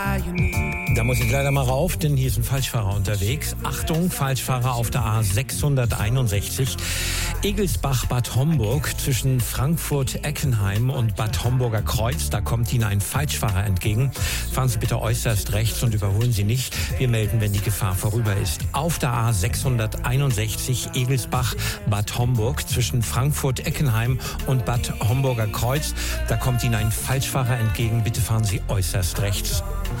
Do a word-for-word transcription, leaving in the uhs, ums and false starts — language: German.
Da muss ich leider mal rauf, denn hier ist ein Falschfahrer unterwegs. Achtung, Falschfahrer auf der A sechshunderteinundsechzig. Egelsbach-Bad Homburg zwischen Frankfurt-Eckenheim und Bad Homburger Kreuz. Da kommt Ihnen ein Falschfahrer entgegen. Fahren Sie bitte äußerst rechts und überholen Sie nicht. Wir melden, wenn die Gefahr vorüber ist. Auf der A sechshunderteinundsechzig Egelsbach-Bad Homburg zwischen Frankfurt-Eckenheim und Bad Homburger Kreuz. Da kommt Ihnen ein Falschfahrer entgegen. Bitte fahren Sie äußerst rechts.